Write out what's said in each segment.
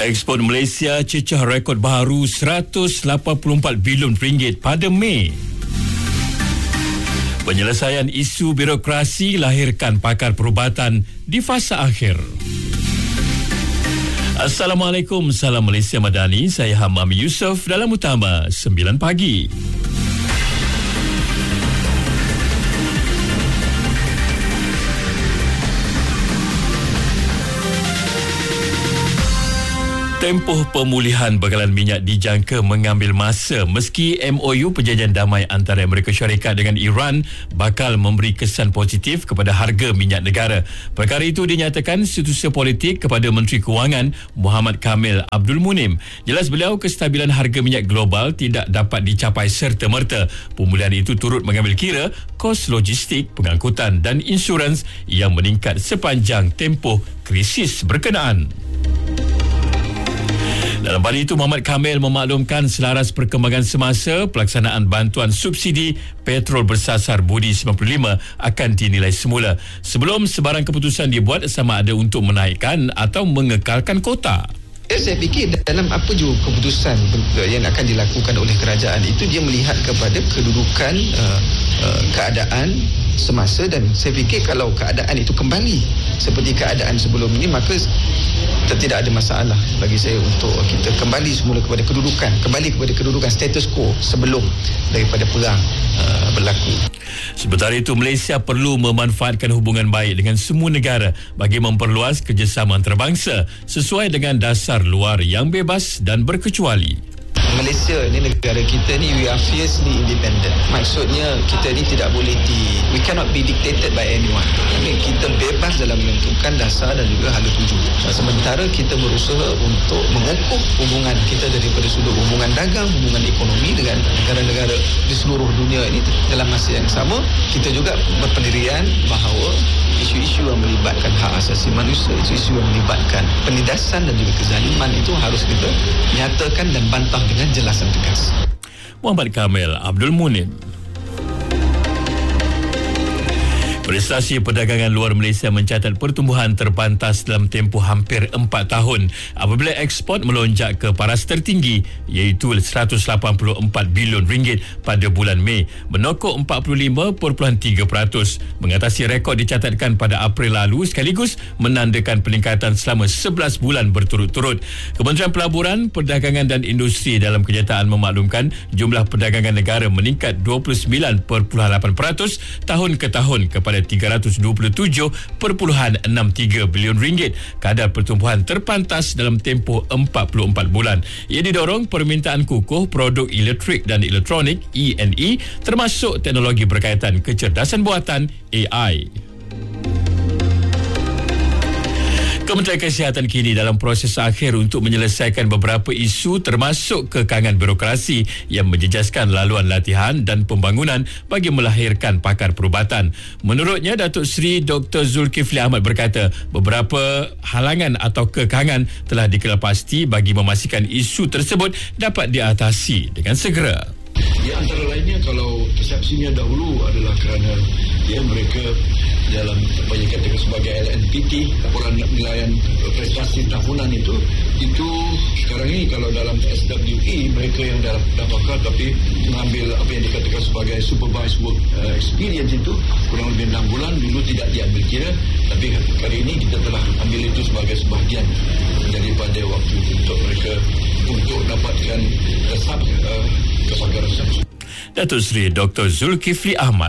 Ekspor Malaysia cecah rekod baru RM184 bilion pada Mei. Penyelesaian isu birokrasi lahirkan pakar perubatan di fasa akhir. Assalamualaikum, salam Malaysia Madani. Saya Hamam Yusof dalam Utama 9 pagi. Tempoh pemulihan bekalan minyak dijangka mengambil masa meski MOU Perjanjian Damai antara Amerika Syarikat dengan Iran bakal memberi kesan positif kepada harga minyak negara. Perkara itu dinyatakan Setiausaha Politik kepada Menteri Kewangan Muhammad Kamil Abdul Munim. Jelas beliau, kestabilan harga minyak global tidak dapat dicapai serta-merta. Pemulihan itu turut mengambil kira kos logistik, pengangkutan dan insurans yang meningkat sepanjang tempoh krisis berkenaan. Dalam pada itu, Muhammad Kamil memaklumkan selaras perkembangan semasa, pelaksanaan bantuan subsidi petrol bersasar budi 95 akan dinilai semula sebelum sebarang keputusan dibuat sama ada untuk menaikkan atau mengekalkan kota. Saya fikir dalam apa juga keputusan yang akan dilakukan oleh kerajaan itu, dia melihat kepada kedudukan keadaan semasa, dan saya fikir kalau keadaan itu kembali seperti keadaan sebelum ini, maka tidak ada masalah bagi saya untuk kita kembali semula kepada kedudukan status quo sebelum daripada perang berlaku. Sementara itu, Malaysia perlu memanfaatkan hubungan baik dengan semua negara bagi memperluas kerjasama antarabangsa sesuai dengan dasar luar yang bebas dan berkecuali. Malaysia ni, negara kita ni, we are fiercely independent. Maksudnya kita ni tidak boleh we cannot be dictated by anyone. Kita bebas dalam menentukan dasar dan juga hala tuju. Sementara kita berusaha untuk mengukuh hubungan kita daripada sudut hubungan dagang, hubungan ekonomi dengan negara-negara di seluruh dunia ini. Dalam masa yang sama, kita juga berpendirian bahawa isu-isu yang melibatkan hak asasi manusia, isu-isu yang melibatkan penindasan dan juga kezaliman itu harus kita nyatakan dan bantah dengan jelas dan tegas. Muhammad Kamil Abdul Munim. Prestasi perdagangan luar Malaysia mencatat pertumbuhan terpantas dalam tempoh hampir 4 tahun apabila ekspor melonjak ke paras tertinggi iaitu RM184 bilion pada bulan Mei, menokok 45.3%, mengatasi rekod dicatatkan pada April lalu sekaligus menandakan peningkatan selama 11 bulan berturut-turut. Kementerian Pelaburan, Perdagangan dan Industri dalam kenyataan memaklumkan jumlah perdagangan negara meningkat 29.8% tahun ke tahun kepada RM327.63 bilion. Kadar pertumbuhan terpantas dalam tempoh 44 bulan. Ia didorong permintaan kukuh produk elektrik dan elektronik E&E termasuk teknologi berkaitan kecerdasan buatan AI. Kementerian Kesihatan kini dalam proses akhir untuk menyelesaikan beberapa isu termasuk kekangan birokrasi yang menjejaskan laluan latihan dan pembangunan bagi melahirkan pakar perubatan. Menurutnya, Datuk Seri Dr. Zulkifli Ahmad berkata beberapa halangan atau kekangan telah dikela pasti bagi memastikan isu tersebut dapat diatasi dengan segera. Di antara lainnya, kalau persepsinya dahulu adalah kerana mereka dalam apa yang dikatakan sebagai LNPT, laporan penilaian prestasi tahunan itu sekarang ini kalau dalam SWE mereka yang dah pakar tapi mengambil apa yang dikatakan sebagai supervised work experience itu kurang lebih 6 bulan. Dulu tidak diambil kira, tapi kali ini kita telah ambil itu sebagai sebahagian daripada waktu untuk mereka untuk dapatkan tahap kepakaran. Datuk Seri Dr. Zulkifli Ahmad.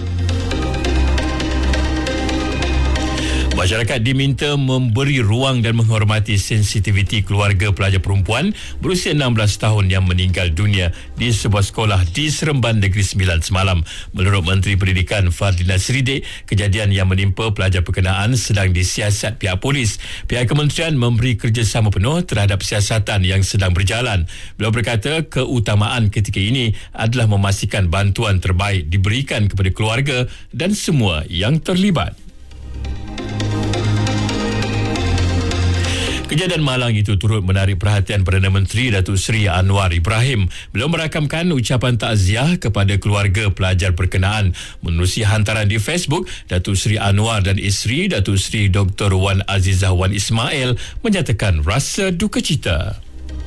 Masyarakat diminta memberi ruang dan menghormati sensitiviti keluarga pelajar perempuan berusia 16 tahun yang meninggal dunia di sebuah sekolah di Seremban Negeri Sembilan semalam. Menurut Menteri Pendidikan Fardina Sridek, kejadian yang menimpa pelajar berkenaan sedang disiasat pihak polis. Pihak kementerian memberi kerjasama penuh terhadap siasatan yang sedang berjalan. Beliau berkata keutamaan ketika ini adalah memastikan bantuan terbaik diberikan kepada keluarga dan semua yang terlibat. Kejadian malang itu turut menarik perhatian Perdana Menteri Datuk Seri Anwar Ibrahim. Beliau merakamkan ucapan takziah kepada keluarga pelajar berkenaan. Menerusi hantaran di Facebook, Datuk Seri Anwar dan isteri Datuk Seri Dr. Wan Azizah Wan Ismail menyatakan rasa duka cita.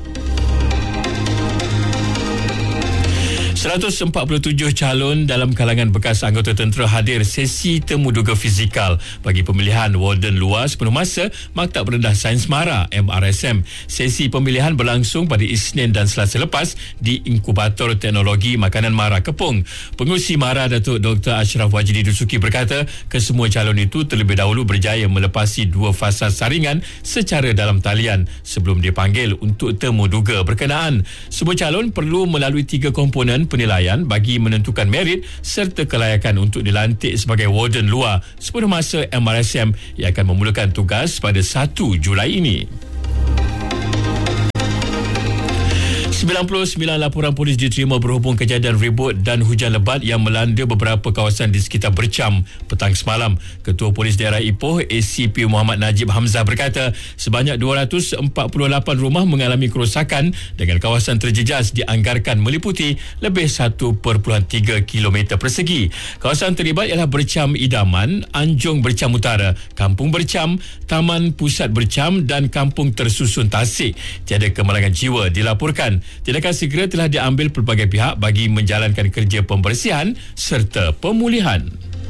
147 calon dalam kalangan bekas anggota tentera hadir sesi temu duga fizikal bagi pemilihan warden luar sepenuh masa Maktab Rendah Sains Mara MRSM. Sesi pemilihan berlangsung pada Isnin dan Selasa lepas di Inkubator Teknologi Makanan Mara Kepung. Pengurusi Mara Datuk Dr. Ashraf Wajidi Dusuki berkata kesemua calon itu terlebih dahulu berjaya melepasi 2 fasa saringan secara dalam talian sebelum dipanggil untuk temu duga berkenaan. Semua calon perlu melalui 3 komponen penilaian bagi menentukan merit serta kelayakan untuk dilantik sebagai warden luar sepenuh masa MRSM yang akan memulakan tugas pada 1 Julai ini. 99 laporan polis diterima berhubung kejadian ribut dan hujan lebat yang melanda beberapa kawasan di sekitar Bercam petang semalam. Ketua Polis Daerah Ipoh ACP Muhammad Najib Hamzah berkata sebanyak 248 rumah mengalami kerosakan dengan kawasan terjejas dianggarkan meliputi lebih 1.3 km persegi. Kawasan terlibat ialah Bercam Idaman, Anjung Bercam Utara, Kampung Bercam, Taman Pusat Bercam dan Kampung Tersusun Tasik. Tiada kemalangan jiwa dilaporkan. Tindakan segera telah diambil pelbagai pihak bagi menjalankan kerja pembersihan serta pemulihan.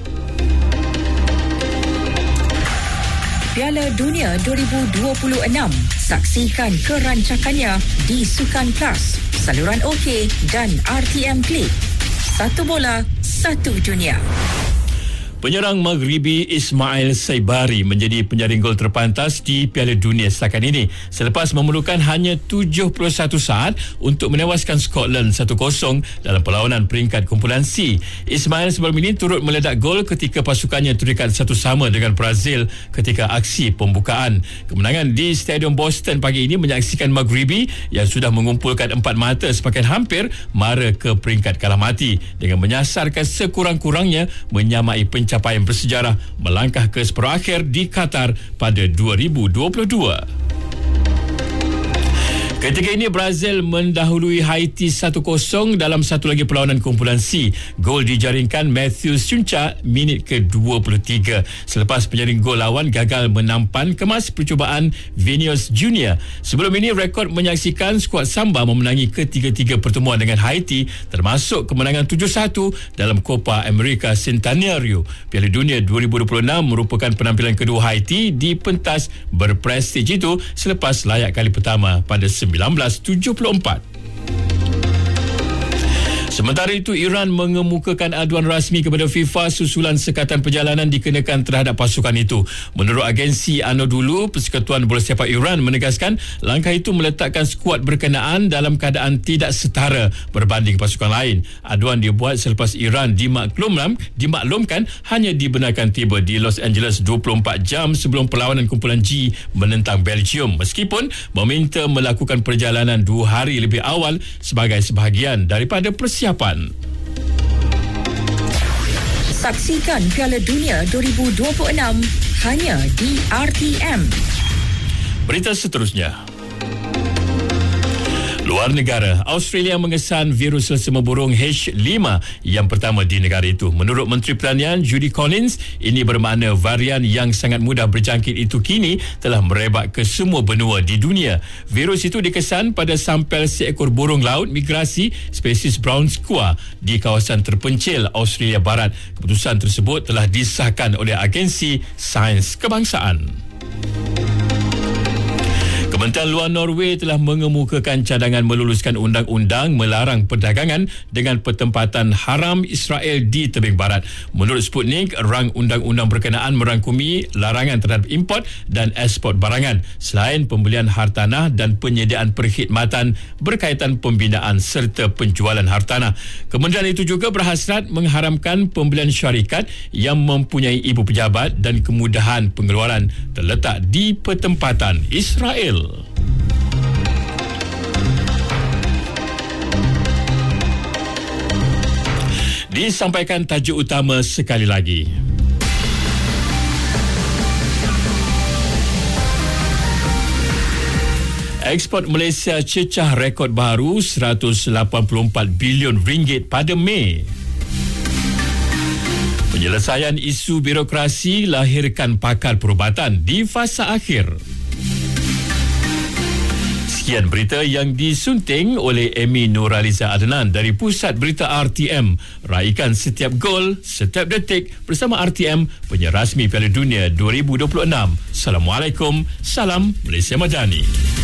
Piala Dunia 2026. Saksikan kerancakannya di Sukan Plus, saluran OK dan RTM Klik. Satu bola, satu dunia. Penyerang Maghribi Ismail Saibari menjadi penjaring gol terpantas di Piala Dunia setakat ini selepas memerlukan hanya 71 saat untuk menewaskan Scotland 1-0 dalam perlawanan peringkat kumpulan C. Ismail sebelum ini turut meledak gol ketika pasukannya terikat 1-1 dengan Brazil ketika aksi pembukaan. Kemenangan di Stadium Boston pagi ini menyaksikan Maghribi yang sudah mengumpulkan 4 mata semakin hampir mara ke peringkat kalah mati dengan menyasarkan sekurang-kurangnya menyamai pencapaian bersejarah melangkah ke separuh akhir di Qatar pada 2022. Ketika ini Brazil mendahului Haiti 1-0 dalam satu lagi perlawanan kumpulan C. Gol dijaringkan Matthew Sunca minit ke-23 selepas penjaring gol lawan gagal menampan kemas percubaan Vinicius Junior. Sebelum ini rekod menyaksikan skuad Samba memenangi ketiga-tiga pertemuan dengan Haiti termasuk kemenangan 7-1 dalam Copa America Centenario. Piala Dunia 2026 merupakan penampilan kedua Haiti di pentas berprestij itu selepas layak kali pertama pada 1974. Sementara itu, Iran mengemukakan aduan rasmi kepada FIFA susulan sekatan perjalanan dikenakan terhadap pasukan itu. Menurut agensi Anadolu, Persekutuan Bola Sepak Iran menegaskan langkah itu meletakkan skuad berkenaan dalam keadaan tidak setara berbanding pasukan lain. Aduan dibuat selepas Iran dimaklumkan hanya dibenarkan tiba di Los Angeles 24 jam sebelum perlawanan kumpulan G menentang Belgium, meskipun meminta melakukan perjalanan 2 hari lebih awal sebagai sebahagian daripada persiapan. Saksikan Piala Dunia 2026 hanya di RTM. Berita seterusnya. Luar negara, Australia mengesan virus selsema burung H5 yang pertama di negara itu. Menurut Menteri Pertanian Judy Collins, ini bermakna varian yang sangat mudah berjangkit itu kini telah merebak ke semua benua di dunia. Virus itu dikesan pada sampel seekor burung laut migrasi spesies brown squaw di kawasan terpencil Australia Barat. Keputusan tersebut telah disahkan oleh Agensi Sains Kebangsaan. Kementerian Luar Norway telah mengemukakan cadangan meluluskan undang-undang melarang perdagangan dengan pertempatan haram Israel di tebing barat. Menurut Sputnik, rang undang-undang berkenaan merangkumi larangan terhadap import dan ekspor barangan selain pembelian hartanah dan penyediaan perkhidmatan berkaitan pembinaan serta penjualan hartanah. Kementerian itu juga berhasrat mengharamkan pembelian syarikat yang mempunyai ibu pejabat dan kemudahan pengeluaran terletak di pertempatan Israel. Disampaikan tajuk utama sekali lagi. Ekspor Malaysia cecah rekod baru RM184 bilion pada Mei. Penyelesaian isu birokrasi lahirkan pakar perubatan di fasa akhir. Sekian berita yang disunting oleh Amy Nuraliza Adnan dari Pusat Berita RTM. Raikan setiap gol, setiap detik bersama RTM, penyiar rasmi Piala Dunia 2026. Assalamualaikum, salam Malaysia Madani.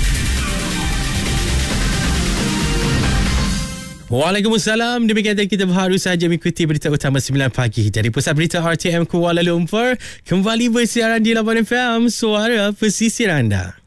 Waalaikumsalam. Demikian tadi kita baru saja mengikuti berita utama 9 pagi dari Pusat Berita RTM Kuala Lumpur. Kembali bersiaran di Labuan FM, suara pesisir anda.